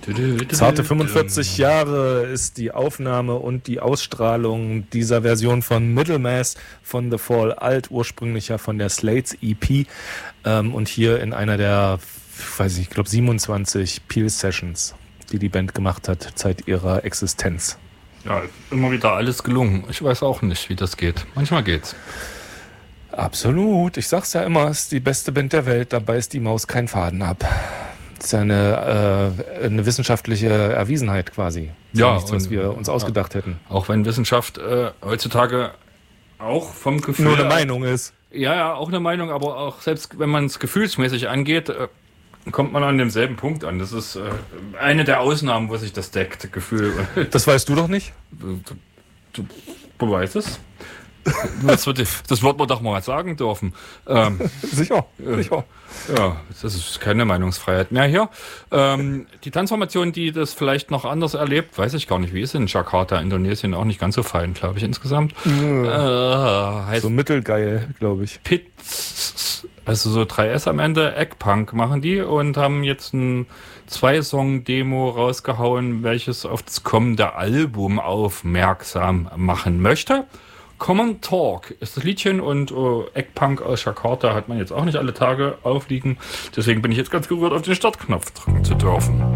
Zarte 45 Jahre ist die Aufnahme und die Ausstrahlung dieser Version von Middlemass von The Fall alt, ursprünglich ja von der Slates EP und hier in einer der, ich glaube 27 Peel Sessions, die Band gemacht hat seit ihrer Existenz. Ja, immer wieder alles gelungen. Ich weiß auch nicht, wie das geht. Manchmal geht's. Absolut. Ich sag's ja immer, es ist die beste Band der Welt, dabei ist die Maus kein Faden ab. Das ist ja eine wissenschaftliche Erwiesenheit quasi. Das ja, ist nichts, was wir uns ausgedacht hätten. Auch wenn Wissenschaft heutzutage auch vom Gefühl... Nur eine Meinung ist. Ja, auch eine Meinung, aber auch selbst wenn man es gefühlsmäßig angeht, kommt man an demselben Punkt an. Das ist eine der Ausnahmen, wo sich das deckt, Gefühl. Das weißt du doch nicht? Du weißt es. Das wird man doch mal sagen dürfen. Sicher. Ja, das ist keine Meinungsfreiheit mehr hier. Die Tanzformation, die das vielleicht noch anders erlebt, weiß ich gar nicht, wie ist in Jakarta, Indonesien, auch nicht ganz so fein, glaube ich, insgesamt. Heißt so mittelgeil, glaube ich. Pits, also so 3S am Ende, Eggpunk machen die und haben jetzt ein 2-Song-Demo rausgehauen, welches auf das kommende Album aufmerksam machen möchte. Common Talk ist das Liedchen und Eggpunk aus Jakarta hat man jetzt auch nicht alle Tage aufliegen. Deswegen bin ich jetzt ganz gerührt, auf den Startknopf drücken zu dürfen.